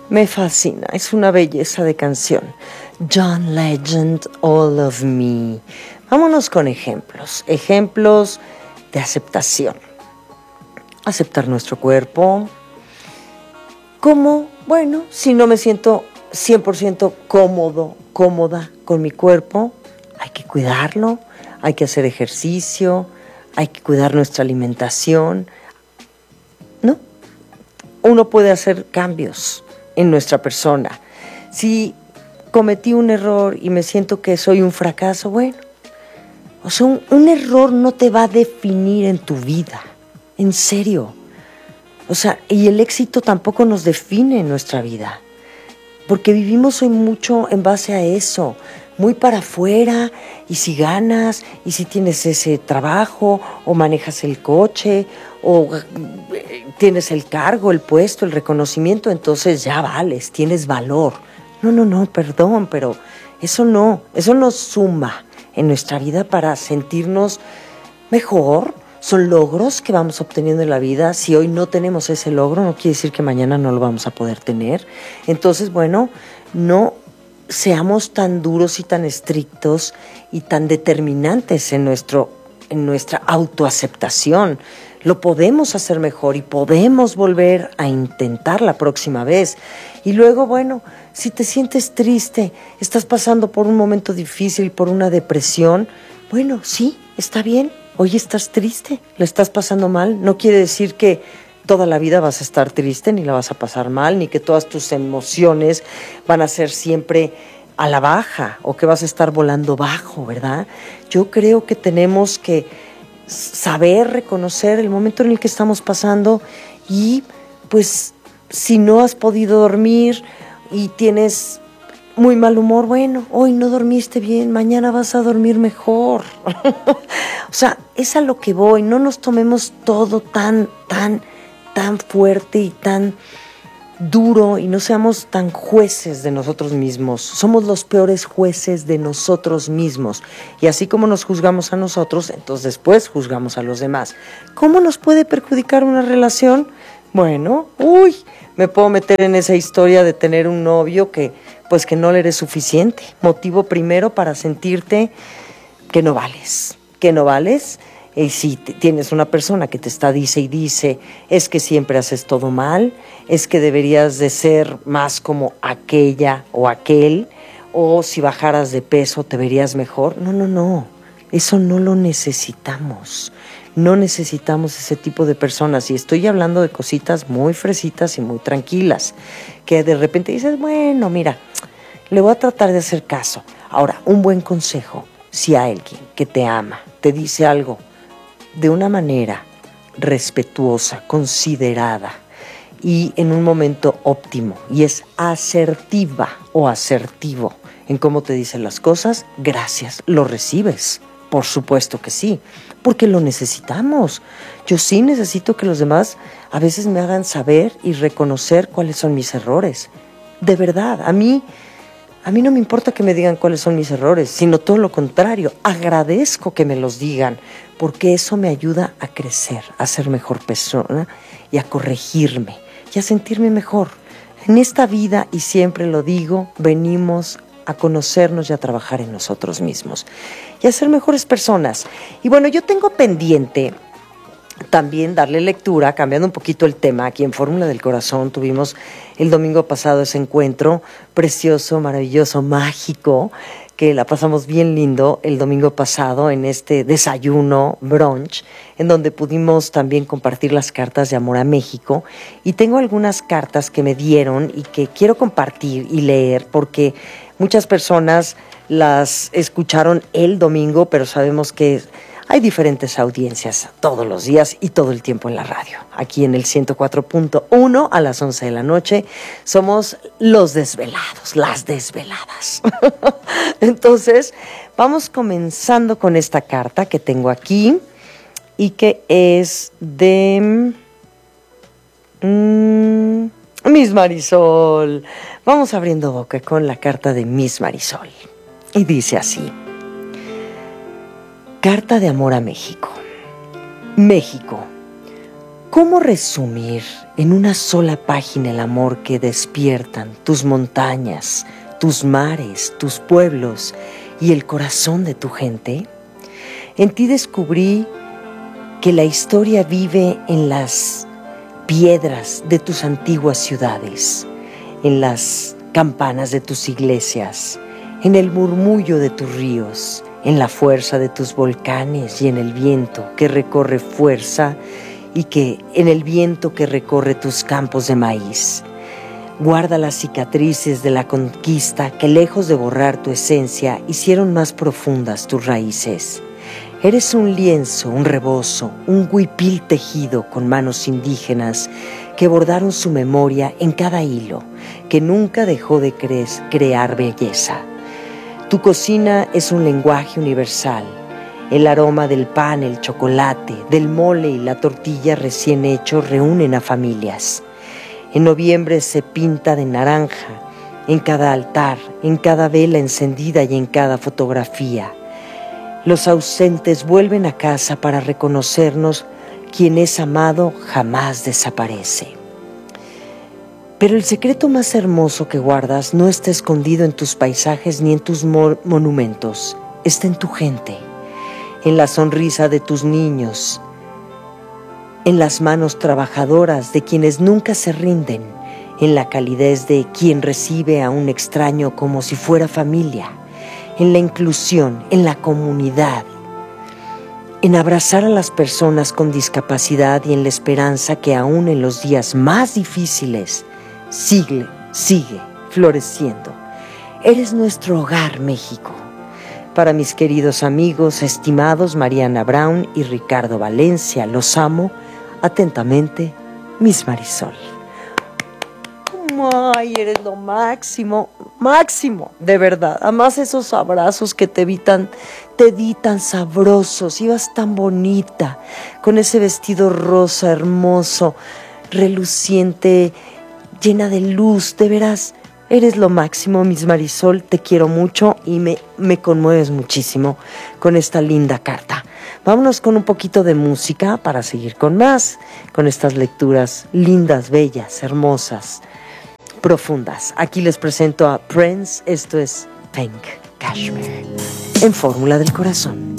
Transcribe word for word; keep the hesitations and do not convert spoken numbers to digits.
Me fascina, es una belleza de canción. John Legend, All of Me. Vámonos con ejemplos, ejemplos de aceptación. Aceptar nuestro cuerpo. ¿Cómo? Bueno, si no me siento cien por ciento cómodo, cómoda con mi cuerpo, hay que cuidarlo, hay que hacer ejercicio, hay que cuidar nuestra alimentación, ¿no? Uno puede hacer cambios en nuestra persona. Si cometí un error y me siento que soy un fracaso, bueno, o sea, un, un error no te va a definir en tu vida, en serio. O sea, y el éxito tampoco nos define en nuestra vida, porque vivimos hoy mucho en base a eso, muy para afuera, y si ganas, y si tienes ese trabajo, o manejas el coche, o tienes el cargo, el puesto, el reconocimiento, entonces ya vales, tienes valor. No, no, no, perdón, pero eso no, eso no suma en nuestra vida para sentirnos mejor. Son logros que vamos obteniendo en la vida. Si hoy no tenemos ese logro, no quiere decir que mañana no lo vamos a poder tener. Entonces, bueno, no seamos tan duros y tan estrictos y tan determinantes en, nuestro, en nuestra autoaceptación. Lo podemos hacer mejor y podemos volver a intentar la próxima vez. Y luego, bueno, si te sientes triste, estás pasando por un momento difícil, por una depresión, bueno, sí, está bien. Hoy estás triste, la estás pasando mal. No quiere decir que toda la vida vas a estar triste, ni la vas a pasar mal, ni que todas tus emociones van a ser siempre a la baja o que vas a estar volando bajo, ¿verdad? Yo creo que tenemos que saber reconocer el momento en el que estamos pasando y, pues, si no has podido dormir y tienes muy mal humor, bueno, hoy no dormiste bien, mañana vas a dormir mejor. O sea, es a lo que voy, no nos tomemos todo tan, tan, tan fuerte y tan duro y no seamos tan jueces de nosotros mismos. Somos los peores jueces de nosotros mismos. Y así como nos juzgamos a nosotros, entonces después juzgamos a los demás. ¿Cómo nos puede perjudicar una relación? Bueno, uy, me puedo meter en esa historia de tener un novio que, pues que no le eres suficiente. Motivo primero para sentirte que no vales, que no vales. Y si tienes una persona que te está dice y dice, es que siempre haces todo mal, es que deberías de ser más como aquella o aquel, o si bajaras de peso te verías mejor. No, no, no, eso no lo necesitamos. No necesitamos ese tipo de personas. Y estoy hablando de cositas muy fresitas y muy tranquilas, que de repente dices, bueno, mira, le voy a tratar de hacer caso. Ahora, un buen consejo, si alguien que te ama te dice algo de una manera respetuosa, considerada y en un momento óptimo, y es asertiva o asertivo en cómo te dicen las cosas, gracias, lo recibes. Por supuesto que sí, porque lo necesitamos. Yo sí necesito que los demás a veces me hagan saber y reconocer cuáles son mis errores. De verdad, a mí, a mí no me importa que me digan cuáles son mis errores, sino todo lo contrario, agradezco que me los digan, porque eso me ayuda a crecer, a ser mejor persona y a corregirme y a sentirme mejor. En esta vida, y siempre lo digo, venimos a conocernos y a trabajar en nosotros mismos y a ser mejores personas. Y bueno, yo tengo pendiente también darle lectura, cambiando un poquito el tema. Aquí en Fórmula del Corazón tuvimos el domingo pasado ese encuentro precioso, maravilloso, mágico, que la pasamos bien lindo el domingo pasado en este desayuno brunch, en donde pudimos también compartir las cartas de amor a México. Y tengo algunas cartas que me dieron y que quiero compartir y leer, porque muchas personas las escucharon el domingo, pero sabemos que hay diferentes audiencias todos los días y todo el tiempo en la radio. Aquí en el ciento cuatro punto uno a las once de la noche somos los desvelados, las desveladas. Entonces, vamos comenzando con esta carta que tengo aquí y que es de mmm, Miss Marisol. Vamos abriendo boca con la carta de Miss Marisol. Y dice así: Carta de amor a México. México, ¿Cómo resumir en una sola página el amor que despiertan tus montañas, tus mares, tus pueblos y el corazón de tu gente? En ti descubrí que la historia vive en las piedras de tus antiguas ciudades, en las campanas de tus iglesias, en el murmullo de tus ríos, en la fuerza de tus volcanes y en el viento que recorre fuerza y que en el viento que recorre tus campos de maíz. Guarda las cicatrices de la conquista que, lejos de borrar tu esencia, hicieron más profundas tus raíces. Eres un lienzo, un rebozo, un huipil tejido con manos indígenas que bordaron su memoria en cada hilo, que nunca dejó de cre- crear belleza. Tu cocina es un lenguaje universal. El aroma del pan, el chocolate, del mole y la tortilla recién hecho reúnen a familias. En noviembre se pinta de naranja, en cada altar, en cada vela encendida y en cada fotografía. Los ausentes vuelven a casa para reconocernos. Quien es amado jamás desaparece. Pero el secreto más hermoso que guardas no está escondido en tus paisajes ni en tus mo- monumentos, está en tu gente. En la sonrisa de tus niños, en las manos trabajadoras de quienes nunca se rinden, en la calidez de quien recibe a un extraño como si fuera familia, en la inclusión, en la comunidad, en abrazar a las personas con discapacidad y en la esperanza que aún en los días más difíciles sigue, sigue floreciendo. Eres nuestro hogar, México. Para mis queridos amigos, estimados Mariana Brown y Ricardo Valencia, los amo atentamente, Miss Marisol. Ay, eres lo máximo, máximo, de verdad. Además esos abrazos que te vi tan, te di tan sabrosos, ibas tan bonita, con ese vestido rosa hermoso, reluciente, llena de luz, de veras. Eres lo máximo, Miss Marisol, te quiero mucho y me, me conmueves muchísimo con esta linda carta. Vámonos con un poquito de música para seguir con más, con estas lecturas lindas, bellas, hermosas, profundas. Aquí les presento a Prince, esto es Pink Cashmere, en Fórmula del Corazón.